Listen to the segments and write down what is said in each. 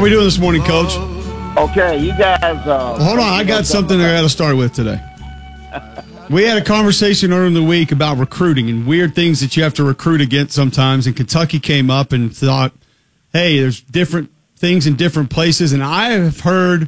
How we doing this morning, Coach? Okay, you guys. Hold on, I got something I got to start with today. We had a conversation earlier in the week about recruiting and weird things that you have to recruit against sometimes. And Kentucky came up and thought, hey, there's different things in different places. And I have heard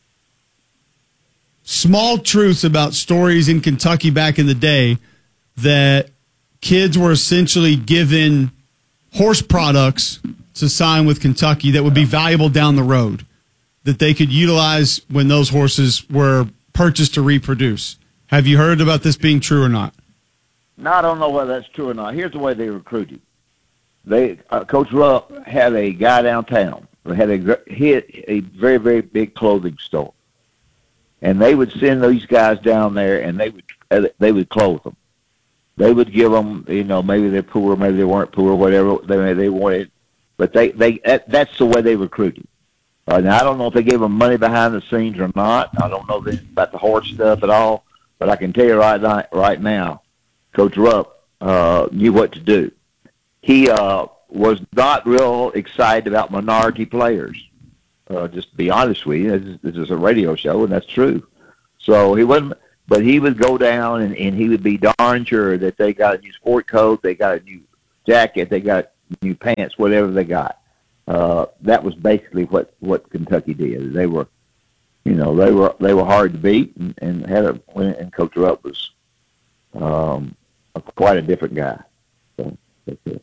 small truths about stories in Kentucky back in the day that kids were essentially given horse products to sign with Kentucky that would be valuable down the road that they could utilize when those horses were purchased to reproduce. Have you heard about this being true or not? No, I don't know whether that's true or not. Here's the way they recruited. Coach Rupp had a guy downtown who had a very, very big clothing store. And they would send these guys down there, and they would clothe them. They would give them, maybe they're poor, maybe they weren't poor, whatever they wanted. But that's the way they recruited. Now, I don't know if they gave them money behind the scenes or not. I don't know about the horse stuff at all. But I can tell you right now, Coach Rupp knew what to do. He was not real excited about minority players. Just to be honest with you, this is a radio show, and that's true. So he wasn't, but he would go down and he would be darn sure that they got a new sport coat, they got a new jacket, they got new pants, whatever they got. That was basically what Kentucky did. They were, they were hard to beat, and Coach Rupp was quite a different guy. So that's it.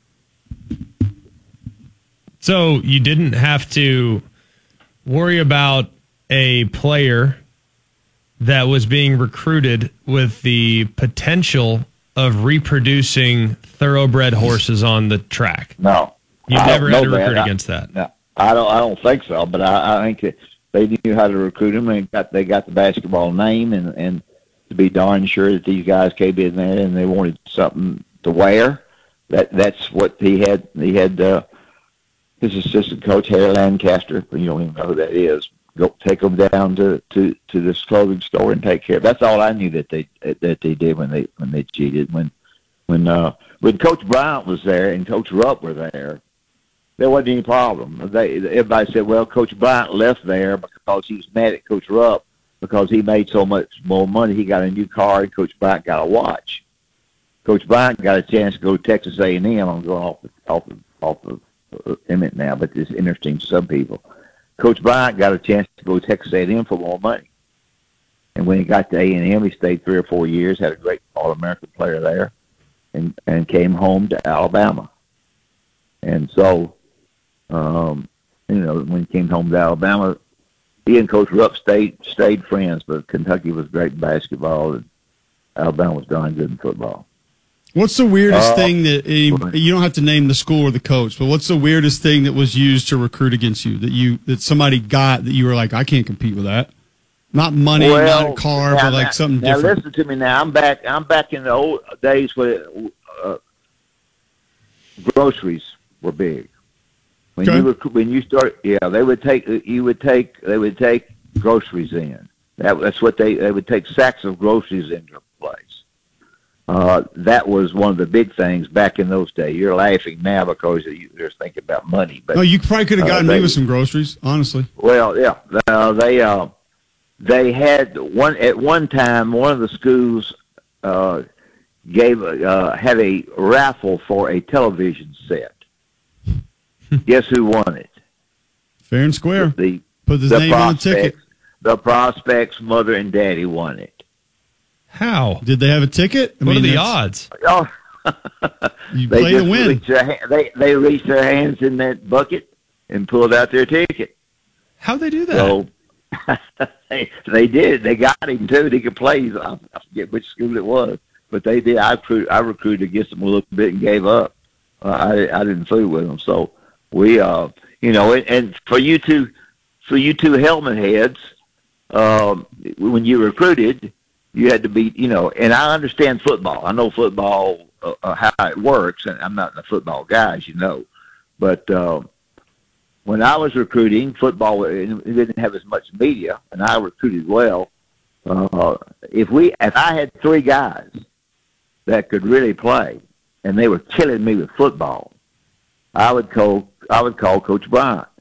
So you didn't have to worry about a player that was being recruited with the potential of reproducing thoroughbred horses on the track. No, you never had to recruit against that. No, I don't think so. But I think that they knew how to recruit them, and they got the basketball name, and to be darn sure that these guys came in there and they wanted something to wear. That's what he had. He had his assistant coach Harry Lancaster. You don't even know who that is. Go take them down to this clothing store and take care of. That's all I knew that they did when they cheated. When Coach Bryant was there and Coach Rupp were there wasn't any problem. Everybody said, well, Coach Bryant left there because he was mad at Coach Rupp because he made so much more money. He got a new car and Coach Bryant got a watch. Coach Bryant got a chance to go to Texas A&M. I'm going off of Emmett now, but it's interesting to some people. Coach Bryant got a chance to go to Texas A&M for more money. And when he got to A&M, he stayed 3 or 4 years, had a great All-American player there, and came home to Alabama. And so, when he came home to Alabama, he and Coach Rupp stayed friends, but Kentucky was great in basketball, and Alabama was darn good in football. What's the weirdest thing that you don't have to name the school or the coach, but what's the weirdest thing that was used to recruit against you that somebody got that you were like, I can't compete with that? Not money, not a car, but like something different. Now listen to me. Now I'm back in the old days where groceries were big. When you start, they would take groceries in. That's what they would take sacks of groceries into place. That was one of the big things back in those days. You're laughing now because you're just thinking about money. But no, you probably could have gotten me with some groceries, honestly. Well, yeah, they had at one time. One of the schools had a raffle for a television set. Guess who won it? Fair and square. Put his name on the ticket. The prospect's mother and daddy won it. How? Did they have a ticket? What are the odds? Oh, you play to win. They reached their hands in that bucket and pulled out their ticket. How'd they do that? So they did. They got him too. He could play. I forget which school it was, but they did. I recruited against them a little bit and gave up. I didn't fool with them. So we, and for you two helmet heads, when you recruited, you had to be, and I understand football. I know football, how it works, and I'm not a football guy, as you know. But when I was recruiting, football, it didn't have as much media, and I recruited well. If I had 3 guys that could really play, and they were killing me with football, I would call Coach Bryant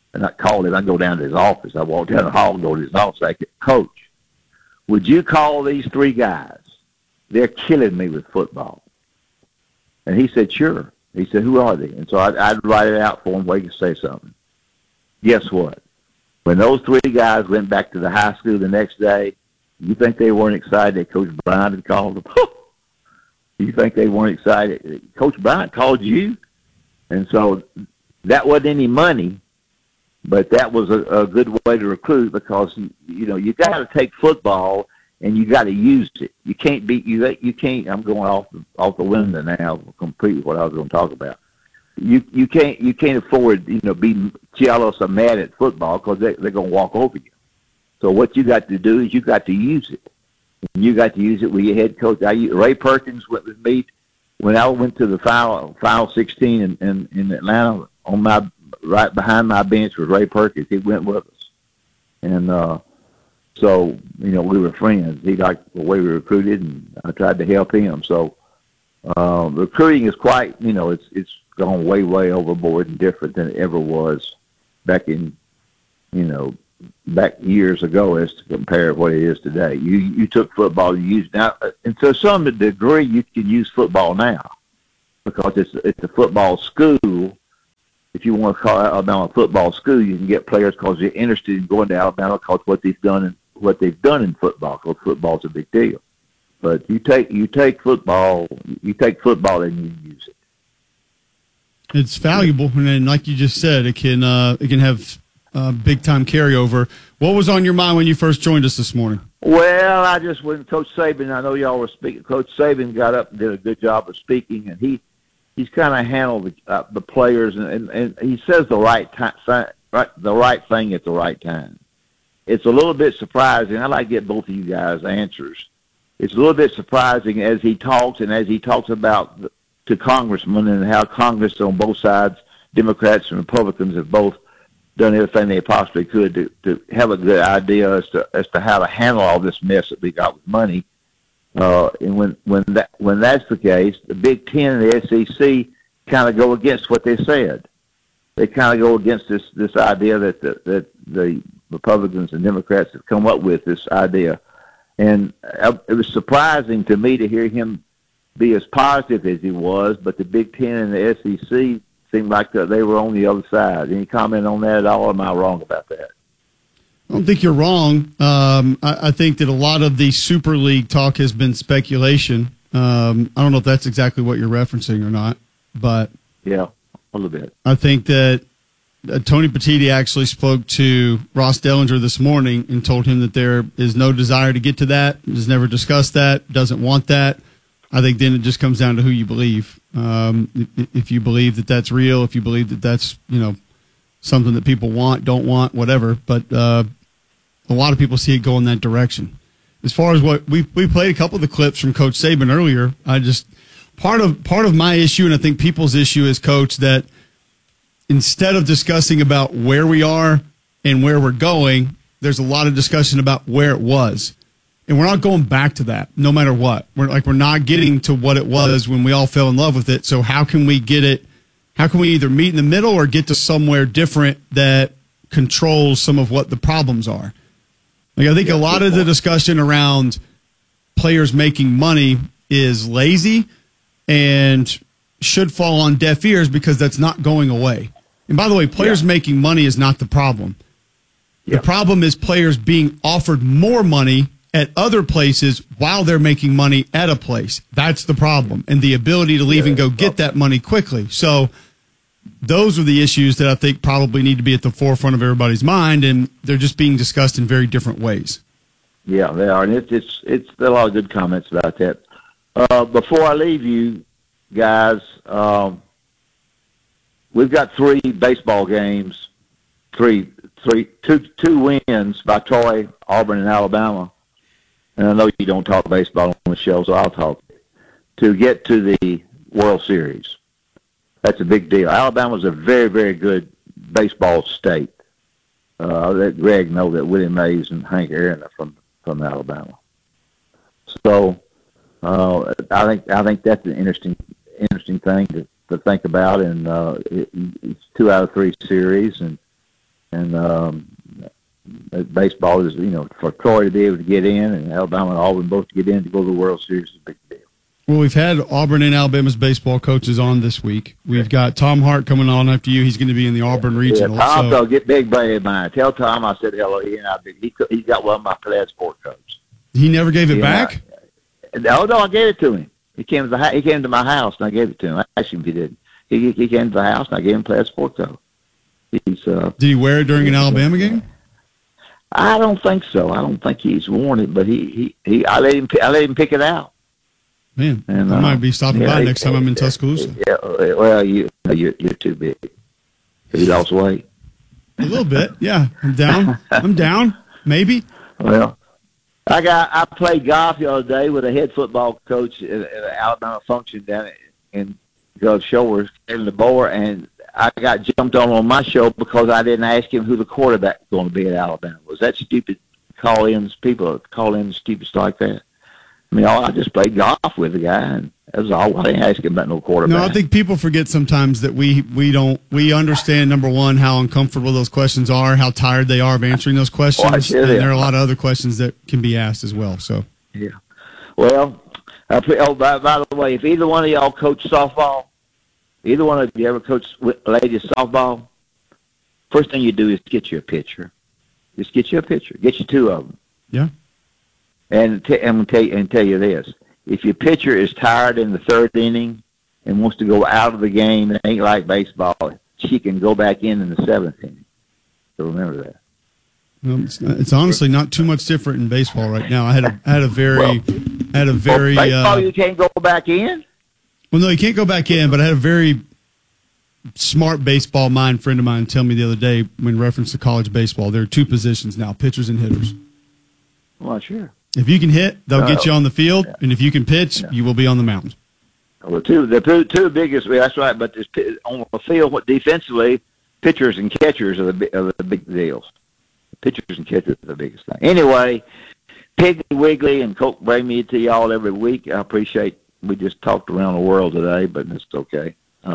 and I called him. I go down to his office. I walk down the hall and go to his office. I said, Coach, would you call these 3 guys? They're killing me with football. And he said, sure. He said, who are they? And so I'd write it out for him where he could say something. Guess what? When those 3 guys went back to the high school the next day, you think they weren't excited that Coach Bryant had called them? You think they weren't excited? Coach Bryant called you? And so that wasn't any money, but that was a good way to recruit because, you got to take football and you got to use it. You can't beat you can't. I'm going off the window now, completely what I was going to talk about. You can't afford being jealous or mad at football because they're going to walk over you. So what you got to do is you got to use it. And you got to use it with your head coach. Ray Perkins went with me when I went to the final 16 in Atlanta. Right behind my bench was Ray Perkins. He went with us, and so we were friends. He liked the way we recruited, and I tried to help him. So recruiting is quite, it's gone way overboard and different than it ever was back in, back years ago as to compare what it is today. You took football, you used now, and to some degree you can use football now because it's a football school. If you want to call Alabama a football school, you can get players because they're interested in going to Alabama because what they've done in football, because football's a big deal. But you take football and you use it. It's valuable, and then, like you just said, it can have big time carryover. What was on your mind when you first joined us this morning? Well, I just went to Coach Saban. I know y'all were speaking. Coach Saban got up and did a good job of speaking, and he's kind of handled the players, and he says the right thing at the right time. It's a little bit surprising. I'd like to get both of you guys' answers. It's a little bit surprising as he talks about to congressmen and how Congress on both sides, Democrats and Republicans, have both done everything they possibly could to have a good idea as to how to handle all this mess that we got with money. And when that's the case, the Big Ten and the SEC kind of go against what they said. They kind of go against this idea that the Republicans and Democrats have come up with, this idea. And it was surprising to me to hear him be as positive as he was, but the Big Ten and the SEC seemed like they were on the other side. Any comment on that at all, or am I wrong about that? I don't think you're wrong. I think that a lot of the Super League talk has been speculation. I don't know if that's exactly what you're referencing or not, but yeah, a little bit. I think that Tony Petitti actually spoke to Ross Dellinger this morning and told him that there is no desire to get to that, has never discussed that, doesn't want that. I think then it just comes down to who you believe. If you believe that that's real, if you believe that that's, something that people want, don't want, whatever. But a lot of people see it go in that direction. As far as what we played a couple of the clips from Coach Saban earlier, part of my issue, and I think people's issue is, Coach, that instead of discussing about where we are and where we're going, there's a lot of discussion about where it was. And we're not going back to that, no matter what. We're not getting to what it was when we all fell in love with it. So how can we get it? How can we either meet in the middle or get to somewhere different that controls some of what the problems are? I think a lot of the discussion around players making money is lazy and should fall on deaf ears because that's not going away. And by the way, players making money is not the problem. The problem is players being offered more money at other places while they're making money at a place. That's the problem, and the ability to leave and go get that money quickly. So those are the issues that I think probably need to be at the forefront of everybody's mind, and they're just being discussed in very different ways. Yeah, they are, and it's a lot of good comments about that. Before I leave you guys, we've got 3 baseball games, two wins by Troy, Auburn, and Alabama. And I know you don't talk baseball on the show, so I'll talk. To get to the World Series, that's a big deal. Alabama's a very, very good baseball state. Let Greg know that Willie Mays and Hank Aaron are from Alabama. So I think that's an interesting thing to think about. And it's 2 out of 3 series, and And baseball is, for Troy to be able to get in and Alabama and Auburn both to get in to go to the World Series is a big deal. Well, we've had Auburn and Alabama's baseball coaches on this week. We've got Tom Hart coming on after you. He's going to be in the Auburn Regional. Yeah, Tom, so get big buddy of mine. Tell Tom I said hello. He got one of my class sport coaches. He never gave it back? No, I gave it to him. He came to my house and I gave it to him. I asked him if he did. He came to the house and I gave him class sport coach. Did he wear it during an Alabama game? I don't think so. I don't think he's worn it, but I let him pick it out. Man, and, I might be stopping by next time I'm in Tuscaloosa. Yeah, well, you're too big. Have you lost weight? A little bit, yeah. I'm down. I'm down, maybe. Well, I played golf the other day with a head football coach at an Alabama function down in Gulf Shores, in the Boer, and I got jumped on my show because I didn't ask him who the quarterback was going to be at Alabama. Was that stupid? People call in stupid stuff like that. I mean, I just played golf with the guy, and that was all. I didn't ask him about no quarterback. No, I think people forget sometimes that we understand, number one, how uncomfortable those questions are, how tired they are of answering those questions, and there are a lot of other questions that can be asked as well. So, yeah. Well, by the way, if either one of y'all coach softball, either one of you ever coach ladies softball, first thing you do is get you a pitcher. Just get you a pitcher. Get you two of them. Yeah. And I'm gonna tell you this: if your pitcher is tired in the third inning and wants to go out of the game, it ain't like baseball. She can go back in the seventh inning. So remember that. Well, it's honestly not too much different in baseball right now. I had a very baseball. You can't go back in. Well, no, you can't go back in. But I had a very smart baseball mind friend of mine tell me the other day, in reference to college baseball, there are two positions now: pitchers and hitters. Well, sure. If you can hit, they'll get you on the field, and if you can pitch, you will be on the mound. Well, the two biggest. That's right. But on the field, defensively, pitchers and catchers are the big deals. Pitchers and catchers are the biggest thing. Anyway, Piggly Wiggly and Coke bring me to y'all every week. I appreciate. We just talked around the world today, but it's okay.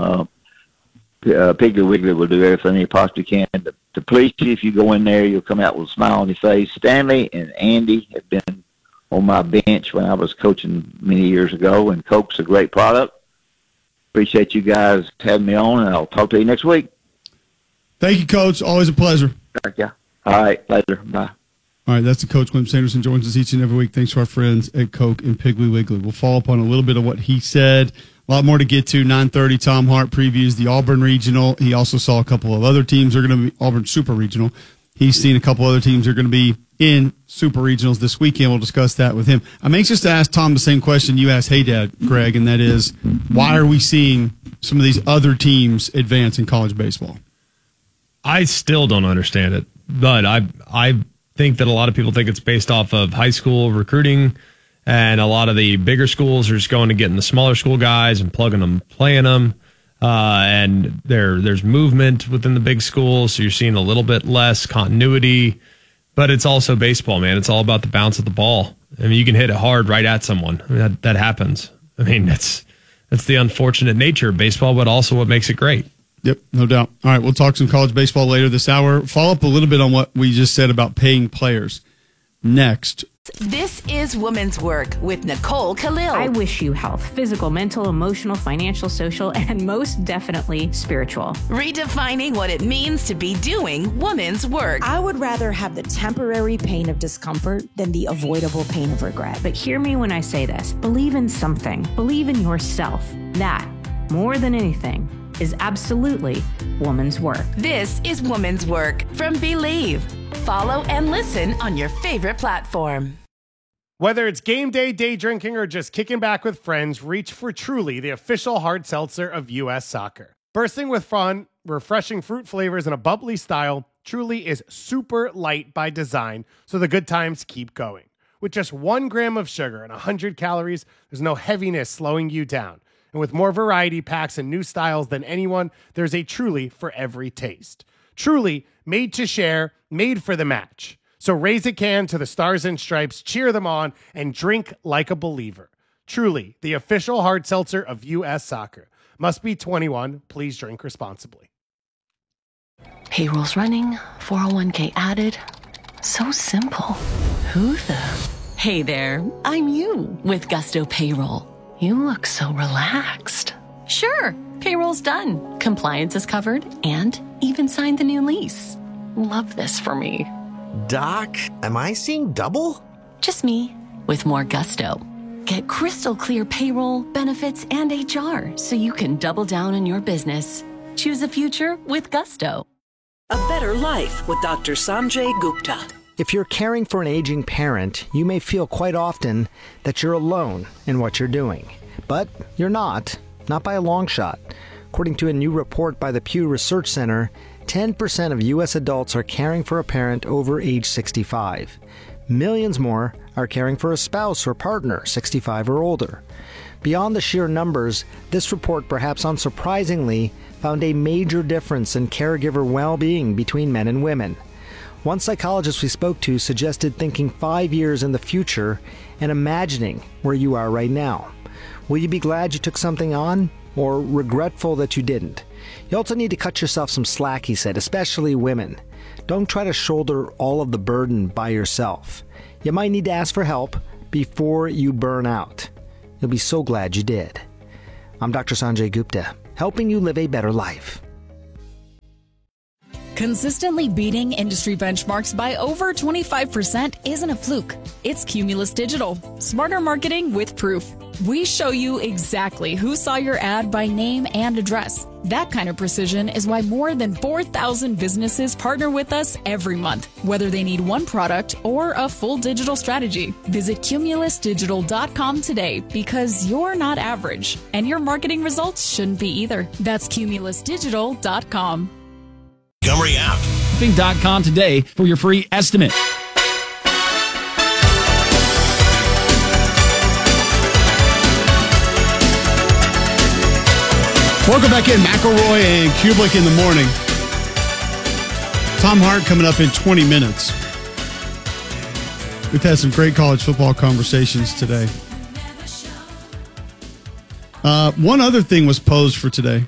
Piggly Wiggly will do everything he possibly can to please you. If you go in there, you'll come out with a smile on your face. Stanley and Andy have been on my bench when I was coaching many years ago, and Coke's a great product. Appreciate you guys having me on, and I'll talk to you next week. Thank you, Coach. Always a pleasure. Thank you. All right, later. Bye. All right, that's the Coach. Clem Sanderson joins us each and every week. Thanks to our friends at Coke and Piggly Wiggly. We'll follow up on a little bit of what he said. A lot more to get to. 9:30, Tom Hart previews the Auburn Regional. He also saw a couple of other teams that are going to be Auburn Super Regional. He's seen a couple other teams that are going to be in Super Regionals this weekend. We'll discuss that with him. I'm anxious to ask Tom the same question you asked Hey Dad, Greg, and that is, why are we seeing some of these other teams advance in college baseball? I still don't understand it, but I think that a lot of people think it's based off of high school recruiting, and a lot of the bigger schools are just going to getting the smaller school guys and plugging them, playing them. And there's movement within the big schools, so you're seeing a little bit less continuity. But it's also baseball, man. It's all about the bounce of the ball. I mean, you can hit it hard right at someone. I mean, that happens. I mean, that's the unfortunate nature of baseball, but also what makes it great. Yep, no doubt. All right, we'll talk some college baseball later this hour. Follow up a little bit on what we just said about paying players. Next. This is Women's Work with Nicole Khalil. I wish you health, physical, mental, emotional, financial, social, and most definitely spiritual. Redefining what it means to be doing women's work. I would rather have the temporary pain of discomfort than the avoidable pain of regret. But hear me when I say this. Believe in something. Believe in yourself. That, more than anything, is absolutely woman's work. This is Woman's Work from Believe. Follow and listen on your favorite platform. Whether it's game day, day drinking, or just kicking back with friends, reach for Truly, the official hard seltzer of U.S. Soccer. Bursting with fun, refreshing fruit flavors, and a bubbly style, Truly is super light by design, so the good times keep going. With just 1 gram of sugar and 100 calories, there's no heaviness slowing you down. And with more variety packs and new styles than anyone, there's a Truly for every taste. Truly, made to share, made for the match. So raise a can to the Stars and Stripes, cheer them on, and drink like a believer. Truly, the official hard seltzer of U.S. Soccer. Must be 21. Please drink responsibly. Payroll's running, 401k added. So simple. Who the? Hey there, I'm you with Gusto Payroll. You look so relaxed. Sure, payroll's done. Compliance is covered and even signed the new lease. Love this for me. Doc, am I seeing double? Just me with more gusto. Get crystal clear payroll, benefits, and HR so you can double down on your business. Choose a future with Gusto. A better life with Dr. Sanjay Gupta. If you're caring for an aging parent, you may feel quite often that you're alone in what you're doing. But you're not by a long shot. According to a new report by the Pew Research Center, 10% of U.S. adults are caring for a parent over age 65. Millions more are caring for a spouse or partner 65 or older. Beyond the sheer numbers, this report, perhaps unsurprisingly, found a major difference in caregiver well-being between men and women. One psychologist we spoke to suggested thinking 5 years in the future and imagining where you are right now. Will you be glad you took something on, or regretful that you didn't? You also need to cut yourself some slack, he said, especially women. Don't try to shoulder all of the burden by yourself. You might need to ask for help before you burn out. You'll be so glad you did. I'm Dr. Sanjay Gupta, helping you live a better life. Consistently beating industry benchmarks by over 25% isn't a fluke. It's Cumulus Digital. Smarter marketing with proof. We show you exactly who saw your ad by name and address. That kind of precision is why more than 4,000 businesses partner with us every month, whether they need one product or a full digital strategy. Visit cumulusdigital.com today because you're not average, and your marketing results shouldn't be either. That's cumulusdigital.com. Montgomery app. Roofing.com today for your free estimate. Welcome back in. McElroy and Kublik in the morning. Tom Hart coming up in 20 minutes. We've had some great college football conversations today. One other thing was posed for today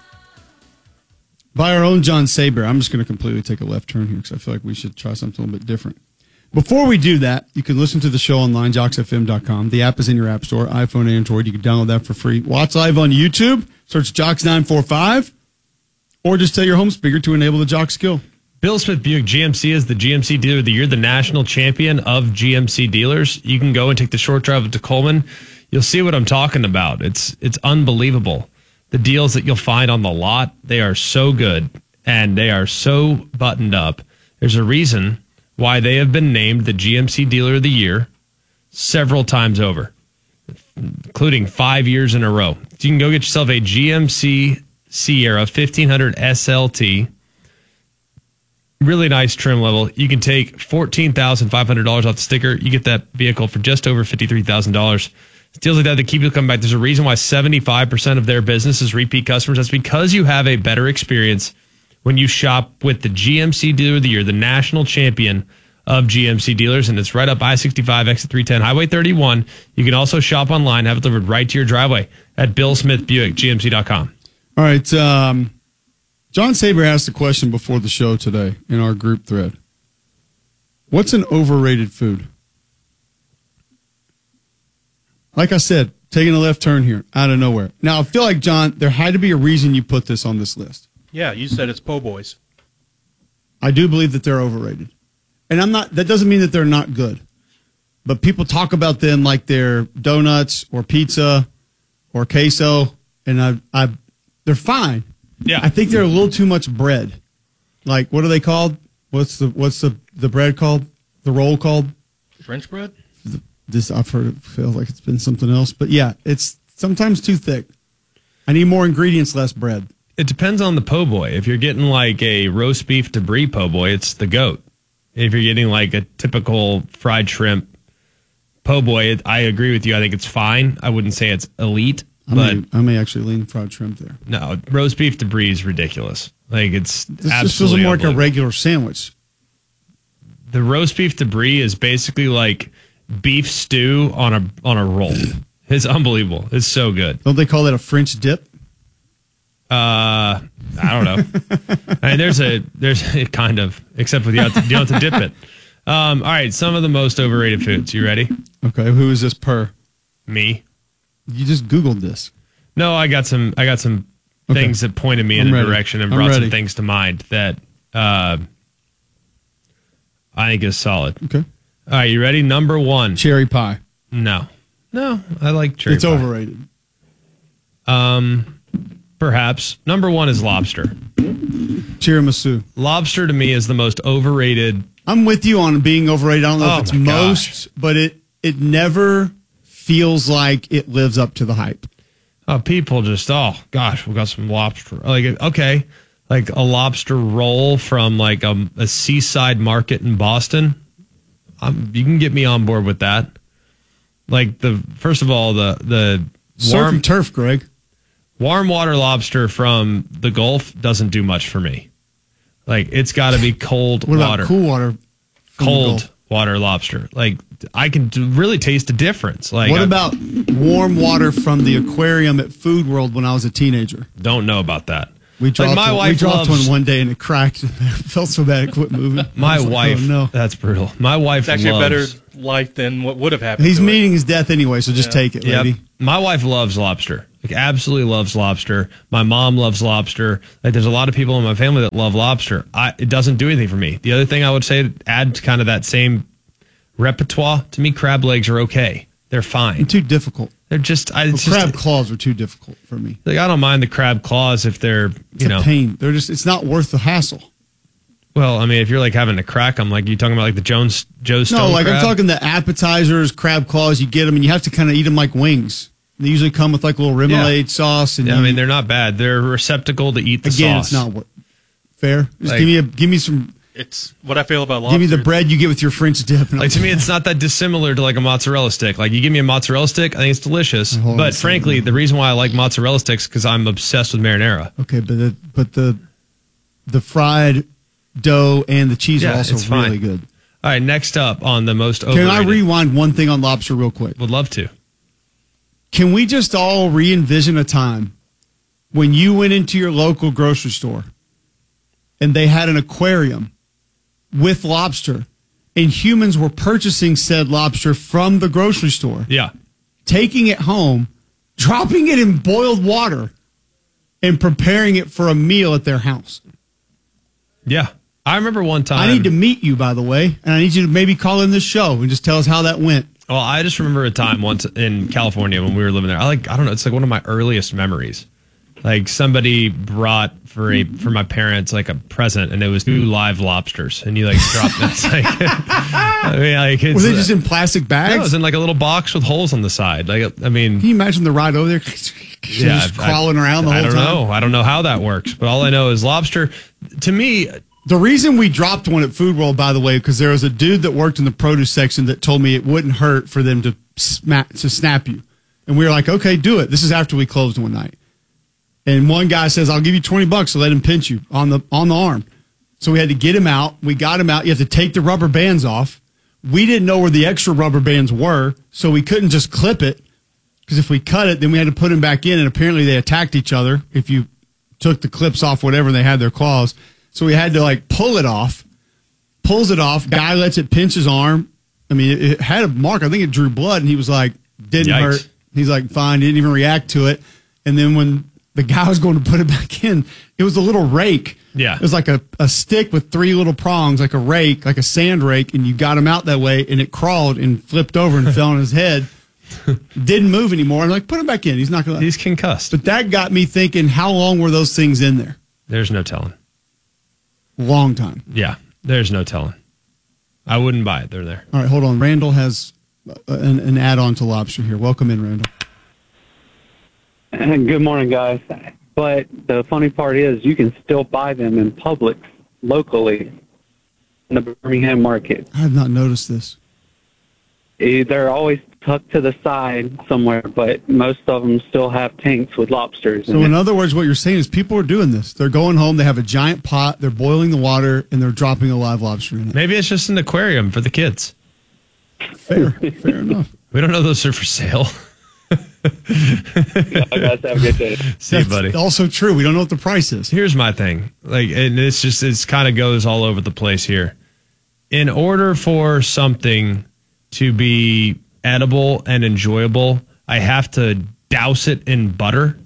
by our own John Saber. I'm just going to completely take a left turn here because I feel like we should try something a little bit different. Before we do that, you can listen to the show online, JocksFM.com. The app is in your app store, iPhone and Android. You can download that for free. Watch live on YouTube. Search Jocks945. Or just tell your home speaker to enable the Jock skill. Bill Smith Buick GMC is the GMC Dealer of the Year, the national champion of GMC dealers. You can go and take the short drive to Coleman. You'll see what I'm talking about. It's unbelievable. The deals that you'll find on the lot, they are so good, and they are so buttoned up. There's a reason why they have been named the GMC Dealer of the Year several times over, including 5 years in a row. So you can go get yourself a GMC Sierra 1500 SLT. Really nice trim level. You can take $14,500 off the sticker. You get that vehicle for just over $53,000. Deals like that keep you coming back. There's a reason why 75% of their business is repeat customers. That's because you have a better experience when you shop with the GMC Dealer of the Year, the national champion of GMC dealers, and it's right up I-65, exit 310, Highway 31. You can also shop online, have it delivered right to your driveway at Bill Smith Buick, GMC.com. All right. John Saber asked a question before the show today in our group thread. What's an overrated food? Like I said, taking a left turn here out of nowhere. Now, I feel like, John, there had to be a reason you put this on this list. Yeah, you said it's po' boys. I do believe that they're overrated. And that doesn't mean that they're not good. But people talk about them like they're donuts or pizza or queso, and they're fine. Yeah. I think they're a little too much bread. Like, what are they called? What's the bread called? The roll called? French bread? I've heard it feels like it's been something else. But yeah, it's sometimes too thick. I need more ingredients, less bread. It depends on the po' boy. If you're getting like a roast beef debris po' boy, it's the goat. If you're getting like a typical fried shrimp po' boy, I agree with you. I think it's fine. I wouldn't say it's elite. I may actually lean fried shrimp there. No, roast beef debris is ridiculous. Like this just feels more like a regular sandwich. The roast beef debris is basically like beef stew on a roll. It's unbelievable. It's so good. Don't they call that a French dip? I don't know. I mean, there's a kind of, except with you don't have to dip it. All right, some of the most overrated foods. You ready? Okay, who is this per? Me. You just Googled this. No, I got some things that pointed me in a direction and brought some things to mind that I think is solid. Okay. All right, you ready? Number 1. Cherry pie. No, I like cherry pie. It's overrated. Perhaps. Number 1 is lobster. Tiramisu. Lobster to me is the most overrated. I'm with you on being overrated. I don't know if it's most, but it never feels like it lives up to the hype. Oh, people just, oh gosh, we got some lobster. Like, okay, like a lobster roll from like a seaside market in Boston. You can get me on board with that. Like first of all, the surf and turf, Greg. Warm water lobster from the Gulf doesn't do much for me. Like, it's got to be cold what water. About cool water? Cold water lobster. Like, I can really taste the difference. Like, what about warm water from the aquarium at Food World when I was a teenager? Don't know about that. We dropped, we dropped one one day and it cracked. It felt so bad it quit moving. My wife, that's brutal. My wife it's actually a better life than what would have happened. He's meeting his death anyway, so just take it, lady. My wife loves lobster. Like, absolutely loves lobster. My mom loves lobster. Like, there's a lot of people in my family that love lobster. It doesn't do anything for me. The other thing I would say to add to kind of that same repertoire, to me, crab legs are okay. They're fine. They're too difficult. They're just crab claws are too difficult for me. Like, I don't mind the crab claws if they're it's a pain. They're just it's not worth the hassle. Well, I mean, if you're like having to crack them, like you talking about like the Joe Stone. No, like crab? I'm talking the appetizers, crab claws. You get them and you have to kind of eat them like wings. They usually come with like a little remoulade sauce. And I mean, they're not bad. They're a receptacle to eat the sauce. Again, it's not fair. Just like, give me some. It's what I feel about lobster. Give me the bread you get with your French dip. Like, to me, it's not that dissimilar to like a mozzarella stick. Like, you give me a mozzarella stick, I think it's delicious. But frankly, the reason why I like mozzarella sticks is because I'm obsessed with marinara. Okay, but the fried dough and the cheese are also really good. All right, next up on the most overrated. Can I rewind one thing on lobster real quick? Would love to. Can we just all re-envision a time when you went into your local grocery store and they had an aquarium with lobster and humans were purchasing said lobster from the grocery store? Yeah. Taking it home, dropping it in boiled water, and preparing it for a meal at their house. Yeah. I remember one time. I need to meet you, by the way, and I need you to maybe call in this show and just tell us how that went. Well, I just remember a time once in California when we were living there. I don't know, it's like one of my earliest memories. Like, somebody brought for my parents like a present, and it was 2 live lobsters, and you like dropped it. It's like, I mean, like, were they just in plastic bags? No, it was in like a little box with holes on the side. Like, I mean, can you imagine the ride over there? Just crawling around the whole time. I don't know how that works, but all I know is lobster. To me, the reason we dropped one at Food World, by the way, because there was a dude that worked in the produce section that told me it wouldn't hurt for them to snap you, and we were like, okay, do it. This is after we closed one night. And one guy says, I'll give you $20 to let him pinch you on the arm. So we had to get him out. We got him out. You have to take the rubber bands off. We didn't know where the extra rubber bands were, so we couldn't just clip it. Because if we cut it, then we had to put them back in. And apparently they attacked each other if you took the clips off, whatever, they had their claws. So we had to like pull it off. Pulls it off. Guy lets it pinch his arm. I mean, it had a mark. I think it drew blood. And he was like, didn't hurt. He's like, fine. Didn't even react to it. And then when the guy was going to put it back in, it was a little rake. Yeah. It was like a stick with 3 little prongs, like a rake, like a sand rake, and you got him out that way, and it crawled and flipped over and fell on his head. Didn't move anymore. I'm like, put him back in. He's not going to. He's concussed. But that got me thinking, how long were those things in there? There's no telling. Long time. Yeah, there's no telling. I wouldn't buy it. They're there. All right, hold on. Randall has an add-on to lobster here. Welcome in, Randall. Good morning, guys. But the funny part is you can still buy them in Publix locally in the Birmingham market. I have not noticed this. They're always tucked to the side somewhere, but most of them still have tanks with lobsters. So in other words, what you're saying is people are doing this. They're going home, they have a giant pot, they're boiling the water, and they're dropping a live lobster in it. Maybe it's just an aquarium for the kids. Fair enough. We don't know those are for sale. Guys, have a good day. See you, buddy. Also true. We don't know what the price is. Here's my thing. And it's kind of goes all over the place here. In order for something to be edible and enjoyable, I have to douse it in butter.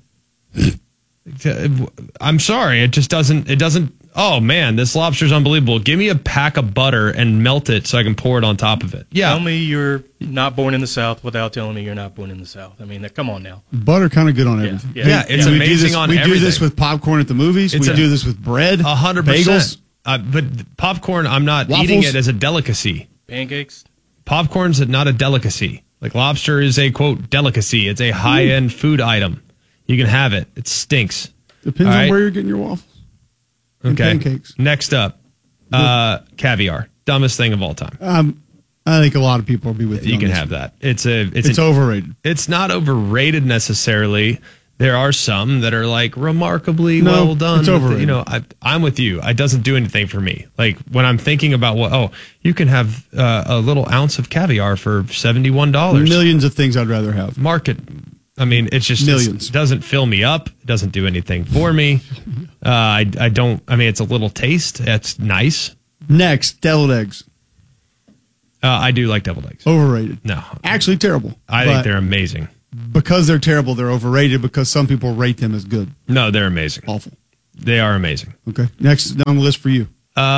I'm sorry. It doesn't. Oh man, this lobster's unbelievable. Give me a pack of butter and melt it so I can pour it on top of it. Yeah. Tell me you're not born in the South without telling me you're not born in the South. I mean, come on now. Butter kind of good on everything. Yeah, it's amazing on everything. We do this with popcorn at the movies. We do this with bread. 100%. Bagels. But popcorn, I'm not Waffles. eating it as a delicacy. Pancakes? Popcorn's not a delicacy. Like lobster is a, quote, delicacy. It's a high-end food item. You can have it. It stinks. Depends on where you're getting your waffles. Okay. Pancakes. Next up, caviar. Dumbest thing of all time. I think a lot of people will be with you. You can have that. It's overrated. It's not overrated necessarily. There are some that are like remarkably well done. It's overrated. I'm with you. It doesn't do anything for me. Like when I'm thinking about you can have a little ounce of caviar for $71. Millions of things I'd rather have. Market. I mean, it's just millions. It doesn't fill me up. It doesn't do anything for me. I don't. I mean, it's a little taste. That's nice. Next, deviled eggs. I do like deviled eggs. Overrated. No, actually terrible. I think they're amazing. Because they're terrible, they're overrated because some people rate them as good. No, they're amazing. Awful. They are amazing. Okay. Next on the list for you.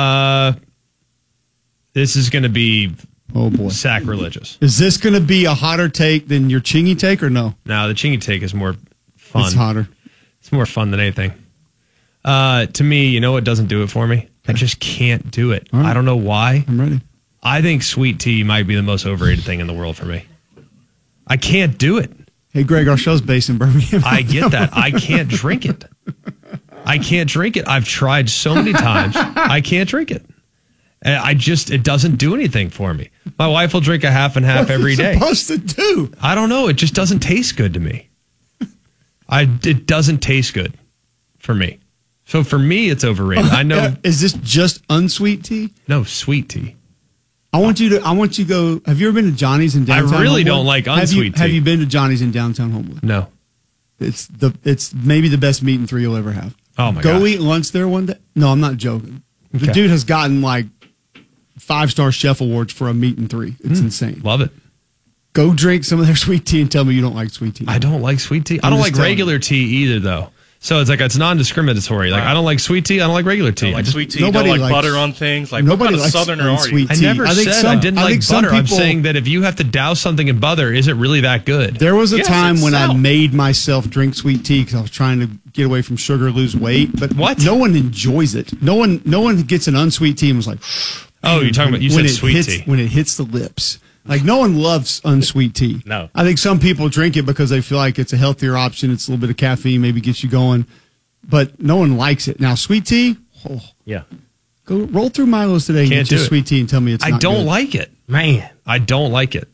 This is going to be sacrilegious. sacrilegious. Is this going to be a hotter take than your Chingy take or no? No, the Chingy take is more fun. It's hotter. It's more fun than anything. To me, you know what doesn't do it for me? I just can't do it. Right. I don't know why. I'm ready. I think sweet tea might be the most overrated thing in the world for me. I can't do it. Hey, Greg, our show's based in Birmingham. I get that. I can't drink it. I can't drink it. I've tried so many times. I can't drink it. It doesn't do anything for me. My wife will drink a half and half every day. What's it supposed to do? I don't know. It just doesn't taste good to me. It doesn't taste good for me. So for me, it's overrated. I know. Is this just unsweet tea? No, sweet tea. I want you to go. Have you ever been to Johnny's in downtown? I really Homewood? don't like unsweet tea. Have you been to Johnny's in downtown Homewood? No. It's maybe the best meat and three you'll ever have. Oh my god. Go eat lunch there one day. No, I'm not joking. The dude has gotten like 5-star chef awards for a meat and three. It's insane. Love it. Go drink some of their sweet tea and tell me you don't like sweet tea. I don't like sweet tea. I don't like regular tea either, though. So it's non-discriminatory. Like I don't like sweet tea. I don't like regular tea. I don't like sweet tea. Don't like butter on things. Like nobody what kind of likes southerner are you? sweet tea. I never said I didn't like butter. I'm saying that if you have to douse something in butter, is it really that good? There was a time when I made myself drink sweet tea because I was trying to get away from sugar, lose weight. But no one enjoys it. No one gets an unsweet tea and was like, oh, you're talking about, you said sweet tea. When it hits the lips. Like, no one loves unsweet tea. No. I think some people drink it because they feel like it's a healthier option. It's a little bit of caffeine, maybe gets you going. But no one likes it. Now, sweet tea, yeah. Go roll through Milo's today and get your sweet tea and tell me it's not I don't good. like it. Man. I don't like it.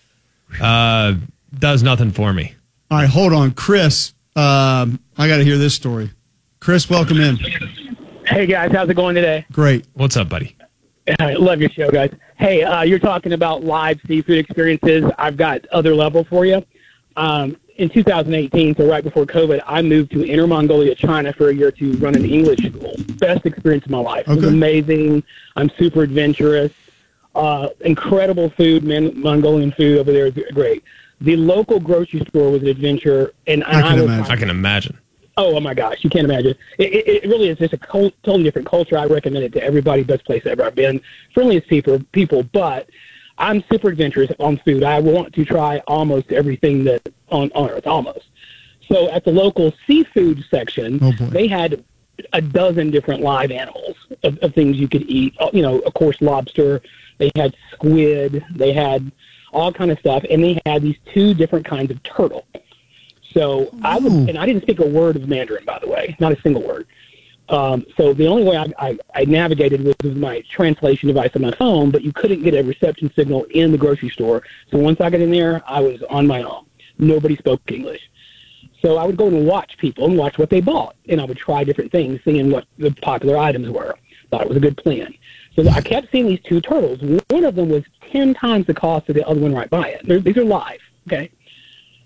Does nothing for me. All right, hold on. Chris, I got to hear this story. Chris, welcome in. Hey, guys. How's it going today? Great. What's up, buddy? I love your show, guys. Hey, you're talking about live seafood experiences. I've got other level for you. In 2018, so right before COVID, I moved to Inner Mongolia, China for a year to run an English school. Best experience of my life. It was amazing. I'm super adventurous. Incredible food. Mongolian food over there is great. The local grocery store was an adventure. And I can imagine. Oh, my gosh. You can't imagine. It really is just a totally different culture. I recommend it to everybody. Best place ever I've been. Friendliest people, but I'm super adventurous on food. I want to try almost everything that on earth, almost. So at the local seafood section, they had a dozen different live animals of things you could eat. You know, of course, lobster. They had squid. They had all kind of stuff, and they had these two different kinds of turtle. So I didn't speak a word of Mandarin, by the way, not a single word. So the only way I navigated was with my translation device on my phone, but you couldn't get a reception signal in the grocery store. So once I got in there, I was on my own. Nobody spoke English. So I would go and watch people and watch what they bought, and I would try different things, seeing what the popular items were. Thought it was a good plan. So I kept seeing these two turtles. One of them was 10 times the cost of the other one right by it. These are live, okay?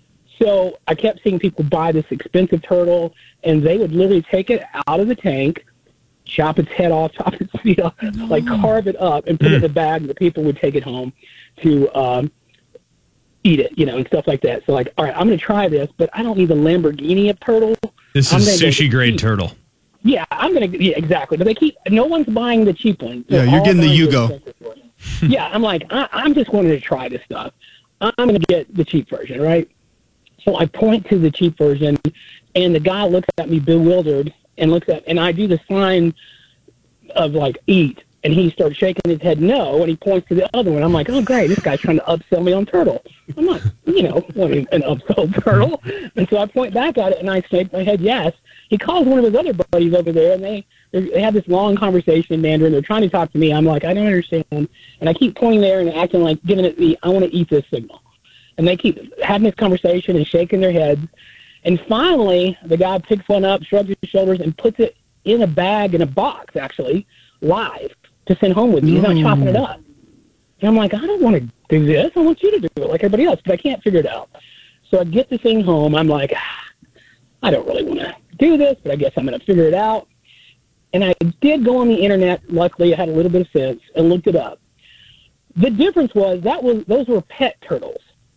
So I kept seeing people buy this expensive turtle, and they would literally take it out of the tank, chop its head off, chop its feet off, like carve it up and put it in a bag, and the people would take it home to eat it, and stuff like that. So like, all right, I'm going to try this, but I don't need the Lamborghini of turtle. This is sushi grade turtle. Yeah, exactly. But no one's buying the cheap one. Yeah, you're getting the Yugo. Yeah, I'm like, I'm just wanting to try this stuff. I'm going to get the cheap version, right? So I point to the cheap version, and the guy looks at me bewildered and I do the sign of like eat, and he starts shaking his head no, and he points to the other one. I'm like, oh great, this guy's trying to upsell me on turtle. I'm not, wanting an upsold turtle. And so I point back at it, and I shake my head yes. He calls one of his other buddies over there, and they have this long conversation in Mandarin. They're trying to talk to me. I'm like, I don't understand. And I keep pointing there and acting like giving it the I want to eat this signal. And they keep having this conversation and shaking their heads. And finally, the guy picks one up, shrugs his shoulders, and puts it in a bag, in a box, actually, live, to send home with me. He's not chopping it up. And I'm like, I don't want to do this. I want you to do it like everybody else, but I can't figure it out. So I get the thing home. I'm like, I don't really want to do this, but I guess I'm going to figure it out. And I did go on the internet. Luckily, I had a little bit of sense and looked it up. The difference was those were pet turtles.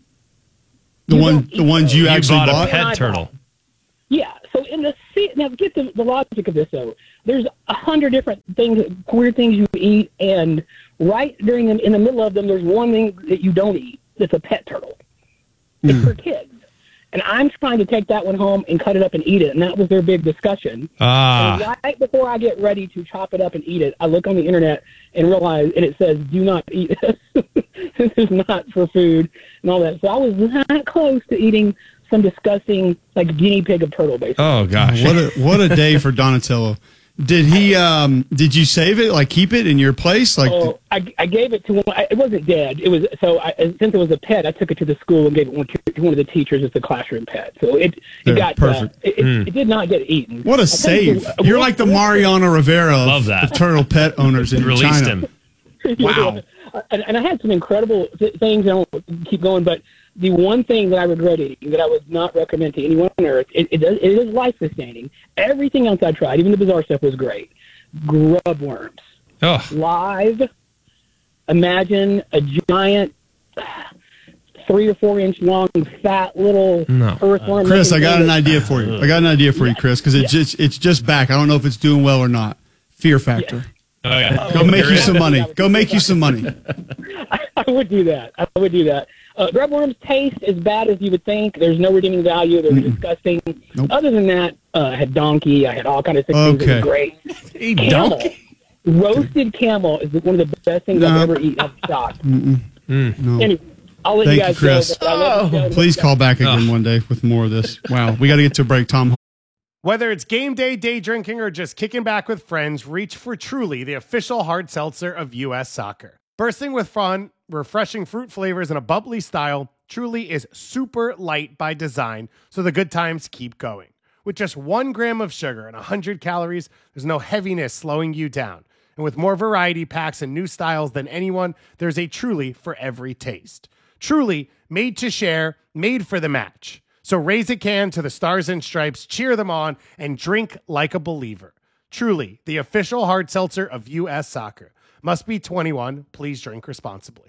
The ones you actually bought? A pet turtle. Yeah. So now get the logic of this though. There's 100 different things, weird things you eat, and right in the middle of them, there's one thing that you don't eat. That's a pet turtle. It's for kids. And I'm trying to take that one home and cut it up and eat it, and that was their big discussion. And right before I get ready to chop it up and eat it, I look on the internet and realize, and it says, do not eat this. This is not for food and all that. So I was that close to eating some disgusting, like, guinea pig of turtle, basically. Oh, gosh. What a day for Donatello. Did you save it, like keep it in your place? Like, I gave it to one. It wasn't dead. It was since it was a pet, I took it to the school and gave it to one of the teachers as a classroom pet. So it got perfect. It did not get eaten. What a save! You're like the Mariano Rivera of the turtle pet owners in Released China. him. Wow. And I had some incredible things. I won't keep going, but the one thing that I regret eating, that I would not recommend to anyone on earth, it is life-sustaining. Everything else I tried, even the bizarre stuff, was great. Grub worms. Oh. Live. Imagine a giant 3 or 4 inch long, fat little earthworm. Chris, I got an idea for you. Chris, because it's just back. I don't know if it's doing well or not. Fear Factor. Yeah. Oh, yeah. Go make you some money. Go make you some money. I would do that. Grub worms taste as bad as you would think. There's no redeeming value. They're disgusting. Nope. Other than that, I had donkey. I had all kinds of things. It was great. Camel. Roasted camel is one of the best things I've ever eaten. I'm shocked. No. Anyway, I'll let you guys Chris. go. Please call back again one day with more of this. Wow. We got to get to a break, Tom. Whether it's game day drinking, or just kicking back with friends, reach for Truly, the official hard seltzer of U.S. Soccer. Bursting with fun, refreshing fruit flavors, and a bubbly style, Truly is super light by design, so the good times keep going. With just 1 gram of sugar and 100 calories, there's no heaviness slowing you down. And with more variety packs and new styles than anyone, there's a Truly for every taste. Truly, made to share, made for the match. So raise a can to the Stars and Stripes, cheer them on, and drink like a believer. Truly, the official hard seltzer of U.S. Soccer. Must be 21. Please drink responsibly.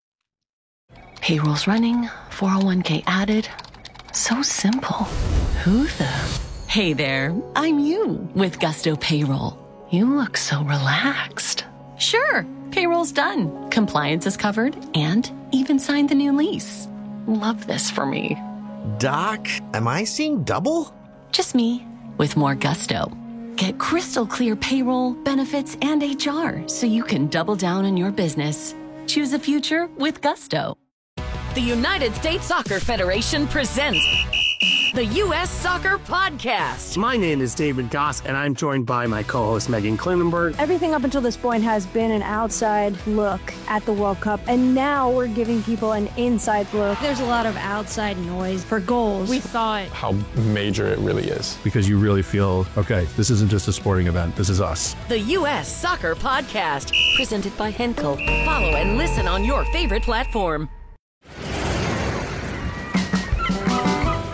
Payroll's running, 401k added. So simple. Who the? Hey there, I'm you with Gusto Payroll. You look so relaxed. Sure, payroll's done. Compliance is covered and even signed the new lease. Love this for me. Doc, am I seeing double? Just me, with more gusto. Get crystal clear payroll, benefits, and HR so you can double down on your business. Choose a future with gusto. The United States Soccer Federation presents the U.S. Soccer Podcast. My name is David Goss, and I'm joined by my co-host Megan Klinenberg. Everything up until this point has been an outside look at the World Cup, and now we're giving people an inside look. There's a lot of outside noise for goals. We thought how major it really is. Because you really feel, okay, this isn't just a sporting event, this is us. The U.S. Soccer Podcast, presented by Henkel. Follow and listen on your favorite platform.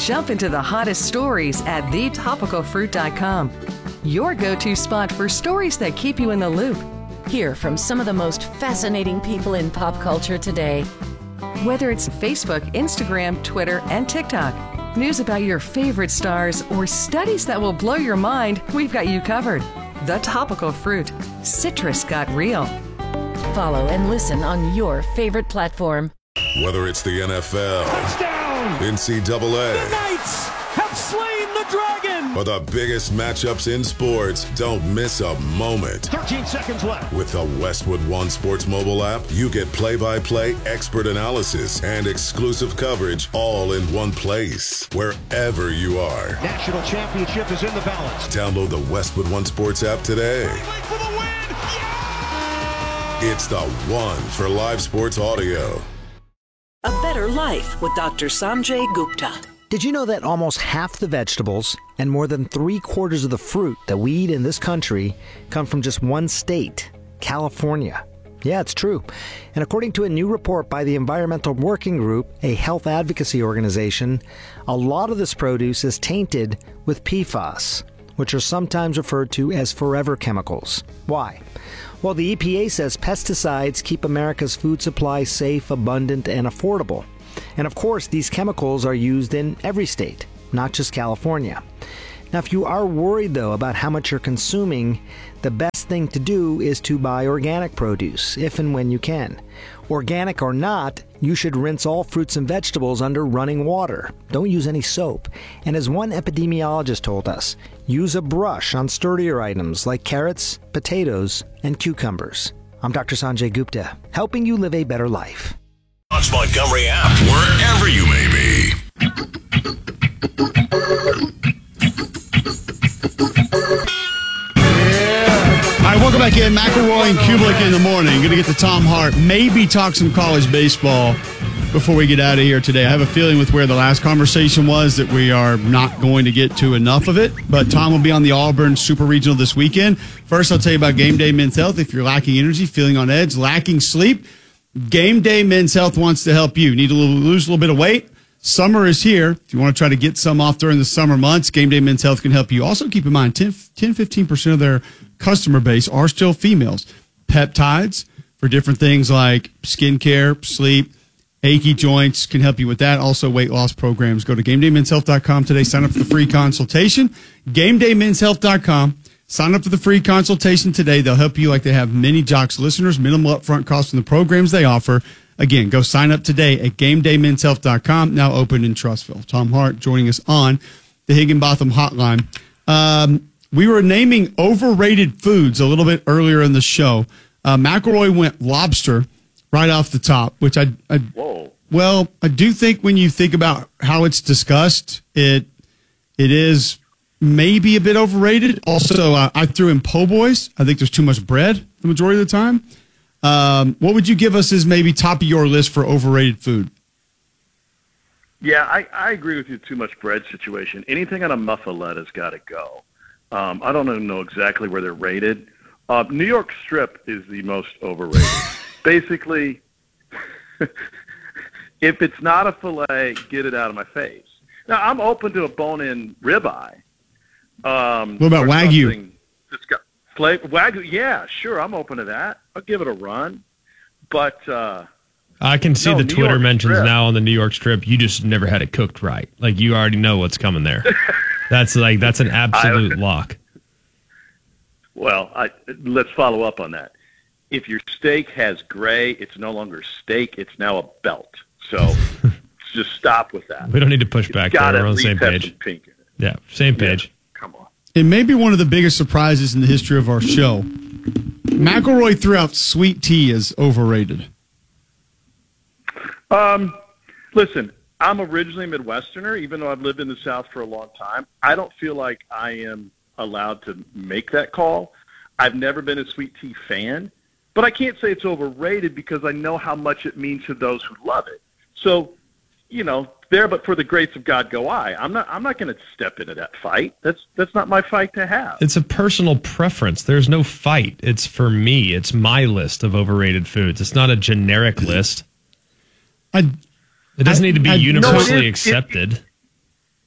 Jump into the hottest stories at thetopicalfruit.com. Your go-to spot for stories that keep you in the loop. Hear from some of the most fascinating people in pop culture today. Whether it's Facebook, Instagram, Twitter, and TikTok, news about your favorite stars, or studies that will blow your mind, we've got you covered. The Topical Fruit. Citrus got real. Follow and listen on your favorite platform. Whether it's the NFL, touchdown, NCAA, the Knights have slain the dragon, or the biggest matchups in sports, don't miss a moment. 13 seconds left. With the Westwood One Sports mobile app, you get play-by-play expert analysis and exclusive coverage all in one place, wherever you are. National championship is in the balance. Download the Westwood One Sports app today. For the win. It's the one for live sports audio. A Better Life with Dr. Sanjay Gupta. Did you know that almost half the vegetables and more than 3/4 of the fruit that we eat in this country come from just one state, California? Yeah, it's true. And according to a new report by the Environmental Working Group, a health advocacy organization, a lot of this produce is tainted with PFAS, which are sometimes referred to as forever chemicals. Why? Well, the EPA says pesticides keep America's food supply safe, abundant, and affordable. And of course, these chemicals are used in every state, not just California. Now, if you are worried, though, about how much you're consuming, the best thing to do is to buy organic produce, if and when you can. Organic or not, you should rinse all fruits and vegetables under running water. Don't use any soap. And as one epidemiologist told us, use a brush on sturdier items like carrots, potatoes, and cucumbers. I'm Dr. Sanjay Gupta, helping you live a better life. Launch Montgomery app wherever you may be. All right, welcome back in. McElroy and Kublik in the morning. Going to get to Tom Hart. Maybe talk some college baseball before we get out of here today. I have a feeling with where the last conversation was that we are not going to get to enough of it. But Tom will be on the Auburn Super Regional this weekend. First, I'll tell you about Game Day Men's Health. If you're lacking energy, feeling on edge, lacking sleep, Game Day Men's Health wants to help you. Need to lose a little bit of weight? Summer is here. If you want to try to get some off during the summer months, Game Day Men's Health can help you. Also, keep in mind, 10-15% of their customer base are still females. Peptides for different things like skincare, sleep, achy joints can help you with that. Also, weight loss programs. Go to GameDayMen'sHealth.com today. Sign up for the free consultation. GameDayMen'sHealth.com. Sign up for the free consultation today. They'll help you like they have many Jocks listeners. Minimal upfront costs from the programs they offer. Again, go sign up today at GameDayMen'sHealth.com. Now open in Trussville. Tom Hart joining us on the Higginbotham Hotline. We were naming overrated foods a little bit earlier in the show. McElroy went lobster right off the top, which I do think when you think about how it's discussed, it is maybe a bit overrated. Also, I threw in po' boys. I think there's too much bread the majority of the time. What would you give us as maybe top of your list for overrated food? Yeah, I agree with you. Too much bread situation. Anything on a muffalette has got to go. I don't even know exactly where they're rated. New York strip is the most overrated. Basically, if it's not a fillet, get it out of my face. Now, I'm open to a bone-in ribeye. What about Wagyu? Wagyu, yeah, sure, I'm open to that. I'll give it a run. But I can see the Twitter mentions now on the New York strip. You just never had it cooked right. Like, you already know what's coming there. That's an absolute lock. Well, let's follow up on that. If your steak has gray, it's no longer steak. It's now a belt. So just stop with that. We don't need to push back there. We're on the same page. Pink in it. Yeah, same page. Yeah, come on. It may be one of the biggest surprises in the history of our show. McElroy threw out sweet tea as overrated. Listen, I'm originally a Midwesterner, even though I've lived in the South for a long time. I don't feel like I am allowed to make that call. I've never been a sweet tea fan, but I can't say it's overrated because I know how much it means to those who love it. So, there but for the grace of God go I. I'm not going to step into that fight. That's not my fight to have. It's a personal preference. There's no fight. It's for me. It's my list of overrated foods. It's not a generic list. It doesn't need to be universally accepted.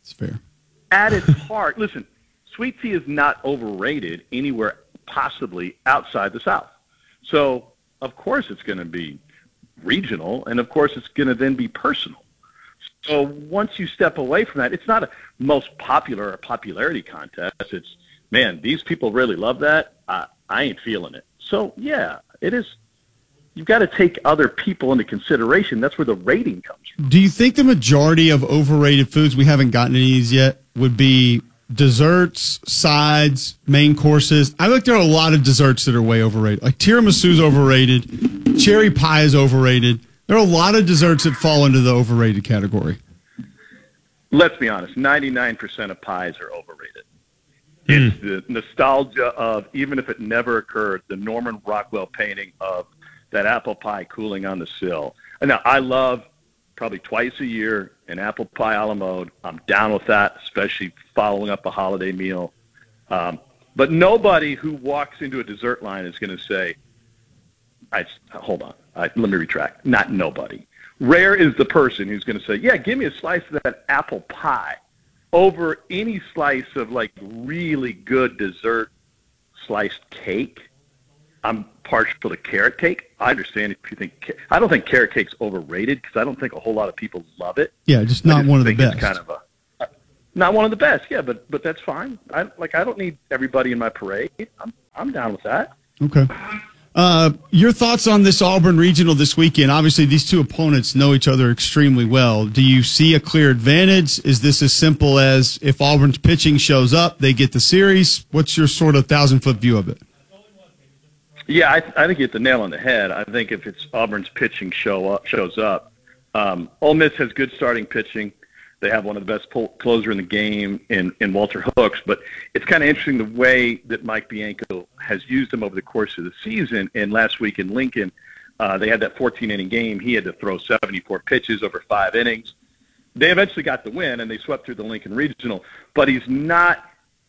It's fair. At its heart, listen, sweet tea is not overrated anywhere possibly outside the South. So, of course, it's going to be regional, and of course, it's going to then be personal. So once you step away from that, it's not a most popular or popularity contest. It's, man, these people really love that. I ain't feeling it. So, yeah, it is. You've got to take other people into consideration. That's where the rating comes from. Do you think the majority of overrated foods, we haven't gotten any of these yet, would be desserts, sides, main courses? I think there are a lot of desserts that are way overrated. Like tiramisu is overrated. Cherry pie is overrated. There are a lot of desserts that fall into the overrated category. Let's be honest, 99% of pies are overrated. It's the nostalgia of, even if it never occurred, the Norman Rockwell painting of that apple pie cooling on the sill. And now, I love probably twice a year an apple pie a la mode. I'm down with that, especially following up a holiday meal. But nobody who walks into a dessert line is going to say, hold on, let me retract. Not nobody. Rare is the person who's going to say, yeah, give me a slice of that apple pie over any slice of like really good dessert sliced cake. I'm partial to carrot cake. I understand if you think I don't think carrot cake's overrated because I don't think a whole lot of people love it. Yeah, just not one of the best. It's kind of not one of the best. Yeah, but that's fine. I don't need everybody in my parade. I'm down with that. Okay. Your thoughts on this Auburn Regional this weekend? Obviously, these two opponents know each other extremely well. Do you see a clear advantage? Is this as simple as if Auburn's pitching shows up, they get the series? What's your sort of 1,000-foot view of it? Yeah, I think you hit the nail on the head. I think if it's Auburn's pitching shows up, Ole Miss has good starting pitching. They have one of the best closer in the game in Walter Hooks. But it's kind of interesting the way that Mike Bianco has used him over the course of the season. And last week in Lincoln, they had that 14-inning game. He had to throw 74 pitches over 5 innings. They eventually got the win, and they swept through the Lincoln Regional. But he's not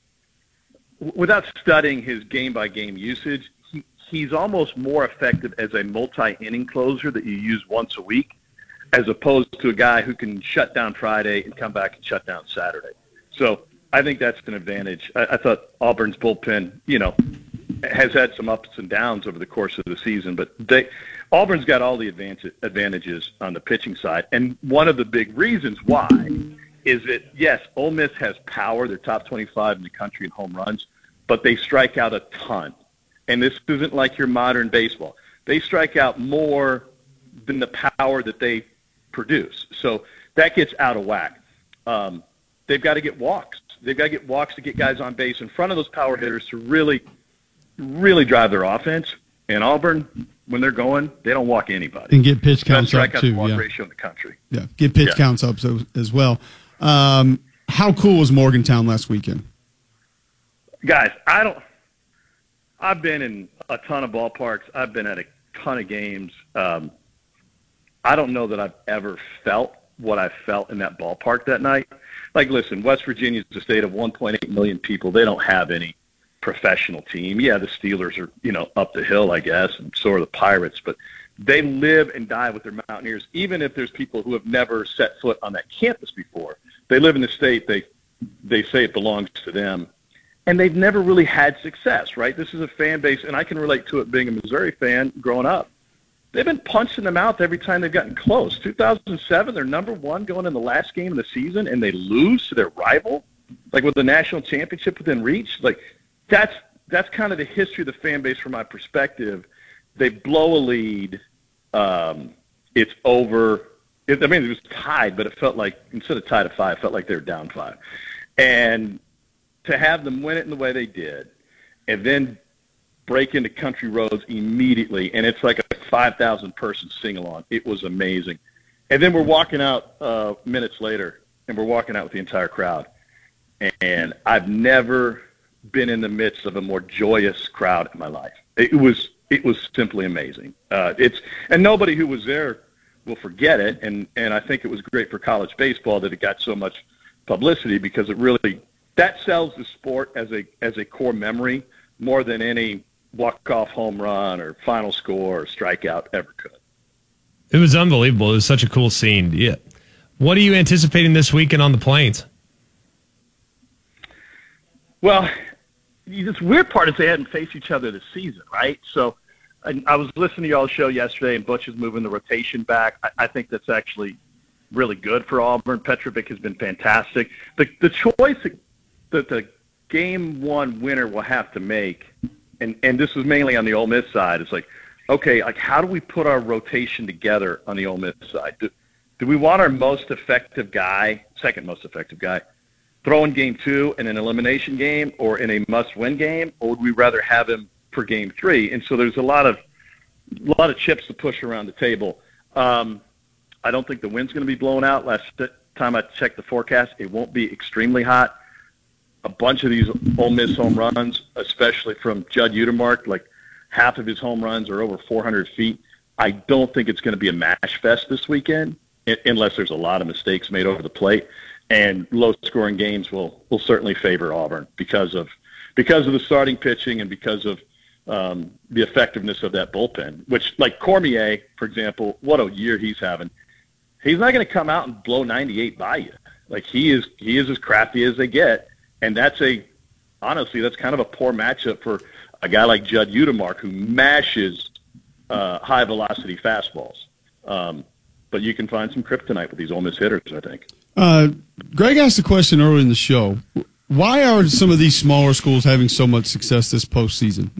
– without studying his game-by-game usage, he's almost more effective as a multi-inning closer that you use once a week, as opposed to a guy who can shut down Friday and come back and shut down Saturday. So I think that's an advantage. I thought Auburn's bullpen, has had some ups and downs over the course of the season, but Auburn's got all the advantages on the pitching side. And one of the big reasons why is that, yes, Ole Miss has power. They're top 25 in the country in home runs, but they strike out a ton. And this isn't like your modern baseball. They strike out more than the power that they produce. So that gets out of whack. They've got to get walks. They've got to get walks to get guys on base in front of those power hitters to really, really drive their offense. And Auburn, when they're going, they don't walk anybody. And get pitch counts up, too. Strikeout to walk ratio in the country. Yeah, get pitch counts up as well. How cool was Morgantown last weekend? Guys, I've been in a ton of ballparks. I've been at a ton of games. I don't know that I've ever felt what I felt in that ballpark that night. Like, listen, West Virginia is a state of 1.8 million people. They don't have any professional team. Yeah, the Steelers are, up the hill, I guess, and so are the Pirates. But they live and die with their Mountaineers, even if there's people who have never set foot on that campus before. They live in the state. They say it belongs to them. And they've never really had success, right? This is a fan base, and I can relate to it being a Missouri fan growing up. They've been punched in the mouth every time they've gotten close. 2007, they're number one going in the last game of the season, and they lose to their rival, like with the national championship within reach. Like, that's kind of the history of the fan base from my perspective. They blow a lead. It's over. It was tied, but it felt like instead of tied at 5, it felt like they were down 5. And to have them win it in the way they did and then break into country roads immediately, and it's like a 5,000-person sing-along. It was amazing. And then we're walking out minutes later, and we're walking out with the entire crowd. And I've never been in the midst of a more joyous crowd in my life. It was simply amazing. And nobody who was there will forget it, and I think it was great for college baseball that it got so much publicity because it really – that sells the sport as a core memory more than any walk-off home run or final score or strikeout ever could. It was unbelievable. It was such a cool scene. Yeah. What are you anticipating this weekend on the Plains? Well, the weird part is they hadn't faced each other this season, right? So I was listening to y'all's show yesterday, and Butch is moving the rotation back. I think that's actually really good for Auburn. Petrovic has been fantastic. The choice that the game one winner will have to make, and this was mainly on the Ole Miss side, is like, okay, like how do we put our rotation together on the Ole Miss side? Do we want our most effective guy, second most effective guy, throw in game 2 in an elimination game or in a must-win game, or would we rather have him for game 3? And so there's a lot of chips to push around the table. I don't think the wind's going to be blown out. Last time I checked the forecast, it won't be extremely hot. A bunch of these Ole Miss home runs, especially from Judd Utermark, like half of his home runs are over 400 feet. I don't think it's going to be a mash fest this weekend, unless there's a lot of mistakes made over the plate. And low-scoring games will certainly favor Auburn because of the starting pitching and because of the effectiveness of that bullpen. Which, like Cormier, for example, what a year he's having. He's not going to come out and blow 98 by you. Like he is as crafty as they get, and honestly, that's kind of a poor matchup for a guy like Judd Utermark who mashes high-velocity fastballs. But you can find some kryptonite with these Ole Miss hitters, I think. Greg asked a question earlier in the show. Why are some of these smaller schools having so much success this postseason?